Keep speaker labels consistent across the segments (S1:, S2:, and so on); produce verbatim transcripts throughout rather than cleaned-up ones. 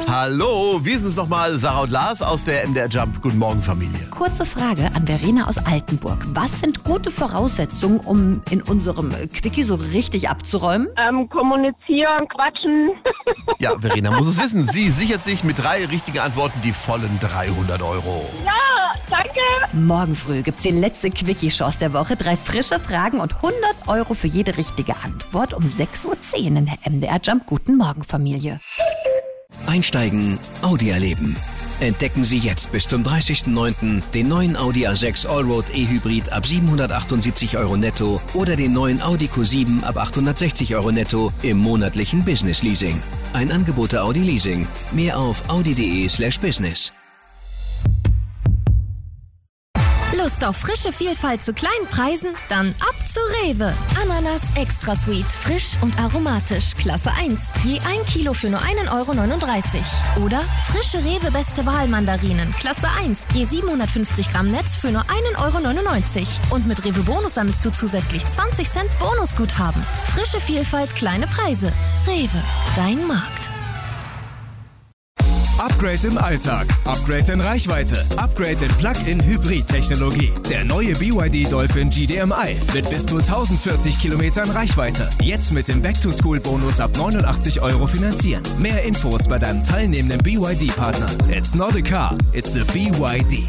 S1: Hallo, wie ist es nochmal? Sarah und Lars aus der M D R Jump. Guten Morgen, Familie.
S2: Kurze Frage an Verena aus Altenburg. Was sind gute Voraussetzungen, um in unserem Quickie so richtig abzuräumen?
S3: Ähm, kommunizieren, quatschen.
S1: Ja, Verena muss es wissen. Sie sichert sich mit drei richtigen Antworten die vollen dreihundert Euro.
S3: Ja, danke.
S2: Morgen früh gibt's die letzte Quickie-Chance der Woche. Drei frische Fragen und hundert Euro für jede richtige Antwort um sechs Uhr zehn in der M D R Jump. Guten Morgen, Familie.
S4: Einsteigen, Audi erleben. Entdecken Sie jetzt bis zum dreißigsten neunten den neuen Audi A sechs Allroad E-Hybrid ab siebenhundertachtundsiebzig Euro netto oder den neuen Audi Q sieben ab achthundertsechzig Euro netto im monatlichen Business Leasing. Ein Angebot der Audi Leasing. Mehr auf audi.de slash business.
S5: Lust auf frische Vielfalt zu kleinen Preisen? Dann ab zu Rewe. Ananas Extra Sweet, frisch und aromatisch, Klasse eins. Je ein Kilo für nur einen Euro neununddreißig. Oder frische Rewe Beste Wahl Mandarinen, Klasse eins. Je siebenhundertfünfzig Gramm Netz für nur einen Euro neunundneunzig. Und mit Rewe Bonus sammelst du zusätzlich zwanzig Cent Bonusguthaben. Frische Vielfalt, kleine Preise. Rewe, dein Markt.
S6: Upgrade im Alltag, Upgrade in Reichweite, Upgrade in Plug-in-Hybrid-Technologie. Der neue B Y D Dolphin G D M I mit bis zu tausendvierzig Kilometern Reichweite. Jetzt mit dem Back-to-School-Bonus ab neunundachtzig Euro finanzieren. Mehr Infos bei deinem teilnehmenden B Y D-Partner. It's not a car, it's a B Y D.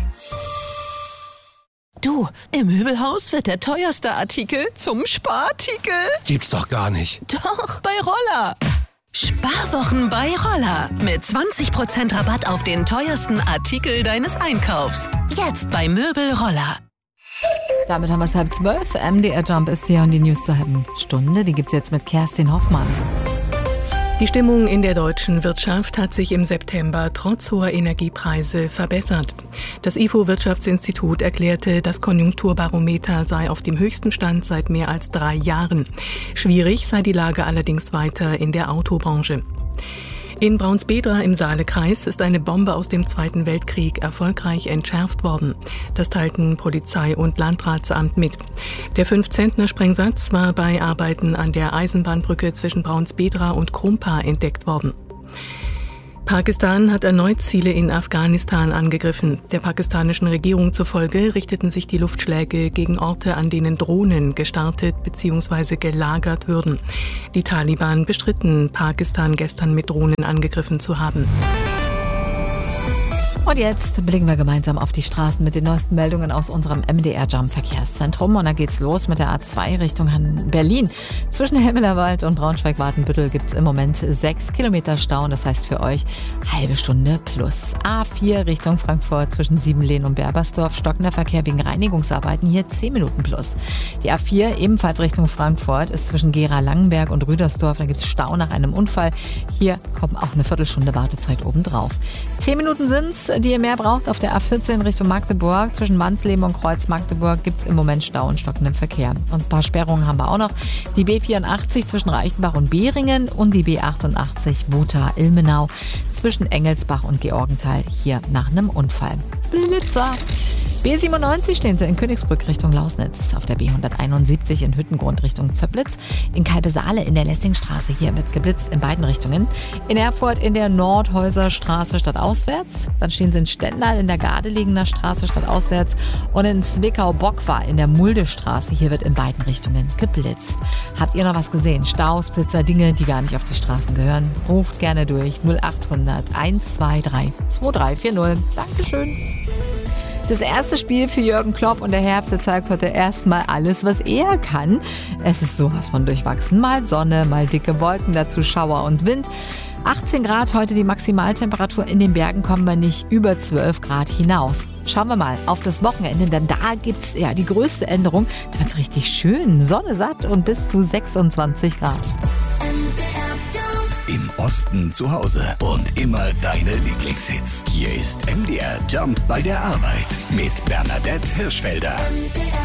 S7: Du, im Möbelhaus wird der teuerste Artikel zum Sparartikel.
S1: Gibt's doch gar nicht.
S7: Doch, bei Roller. Sparwochen bei Roller. Mit zwanzig Prozent Rabatt auf den teuersten Artikel deines Einkaufs. Jetzt bei Möbel Roller.
S8: Damit haben wir es halb zwölf. M D R Jump ist hier und die News zur halben Stunde. Die gibt's jetzt mit Kerstin Hoffmann.
S9: Die Stimmung in der deutschen Wirtschaft hat sich im September trotz hoher Energiepreise verbessert. Das I F O-Wirtschaftsinstitut erklärte, das Konjunkturbarometer sei auf dem höchsten Stand seit mehr als drei Jahren. Schwierig sei die Lage allerdings weiter in der Autobranche. In Braunsbedra im Saalekreis ist eine Bombe aus dem Zweiten Weltkrieg erfolgreich entschärft worden. Das teilten Polizei und Landratsamt mit. Der fünf-Zentner-Sprengsatz war bei Arbeiten an der Eisenbahnbrücke zwischen Braunsbedra und Krumpa entdeckt worden. Pakistan hat erneut Ziele in Afghanistan angegriffen. Der pakistanischen Regierung zufolge richteten sich die Luftschläge gegen Orte, an denen Drohnen gestartet bzw. gelagert würden. Die Taliban bestritten, Pakistan gestern mit Drohnen angegriffen zu haben.
S8: Und jetzt blicken wir gemeinsam auf die Straßen mit den neuesten Meldungen aus unserem M D R Jump Verkehrszentrum. Und da geht's los mit der A zwei Richtung Berlin. Zwischen Hemmelerwald und Braunschweig-Wartenbüttel gibt's im Moment sechs Kilometer Stau. Und das heißt für euch halbe Stunde plus. A vier Richtung Frankfurt zwischen Siebenlehn und Berbersdorf. Stockender Verkehr wegen Reinigungsarbeiten. Hier zehn Minuten plus. Die A vier ebenfalls Richtung Frankfurt ist zwischen Gera-Langenberg und Rüdersdorf. Da gibt's Stau nach einem Unfall. Hier kommt auch eine Viertelstunde Wartezeit obendrauf. Zehn Minuten sind's, die ihr mehr braucht. Auf der A vierzehn Richtung Magdeburg zwischen Wansleben und Kreuz Magdeburg gibt es im Moment Stau und stockenden Verkehr. Und ein paar Sperrungen haben wir auch noch. Die B vierundachtzig zwischen Reichenbach und Beringen und die B achtundachtzig Buta-Ilmenau zwischen Engelsbach und Georgenthal hier nach einem Unfall. Blitzer! B siebenundneunzig stehen sie in Königsbrück Richtung Lausnitz, auf der B hunderteinundsiebzig in Hüttengrund Richtung Zöpplitz, in Kalbesaale in der Lessingstraße, hier wird geblitzt in beiden Richtungen, in Erfurt in der Nordhäuserstraße stadtauswärts, dann stehen sie in Stendal in der Gardeligener Straße stadtauswärts und in Zwickau-Bockwar in der Muldestraße, hier wird in beiden Richtungen geblitzt. Habt ihr noch was gesehen? Staus, Blitzer, Dinge, die gar nicht auf die Straßen gehören? Ruft gerne durch null achthundert eins zwei drei zwei drei vier null. Dankeschön. Das erste Spiel für Jürgen Klopp und der Herbst, der zeigt heute erstmal alles, was er kann. Es ist sowas von durchwachsen. Mal Sonne, mal dicke Wolken, dazu Schauer und Wind. achtzehn Grad heute die Maximaltemperatur. In den Bergen kommen wir nicht über zwölf Grad hinaus. Schauen wir mal auf das Wochenende, denn da gibt's ja die größte Änderung. Da wird's richtig schön, Sonne satt und bis zu sechsundzwanzig Grad.
S10: Im Osten zu Hause und immer deine Lieblingshits. Hier ist M D R Jump bei der Arbeit mit Bernadette Hirschfelder.